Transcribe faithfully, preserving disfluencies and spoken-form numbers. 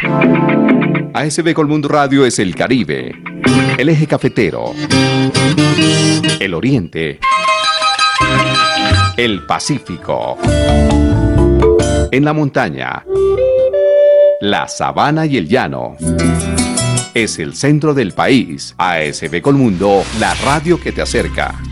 A S B Colmundo Radio es el Caribe, el eje cafetero, el Oriente, el Pacífico, en la montaña, la sabana y el llano. Es el centro del país. A S B Colmundo, la radio que te acerca.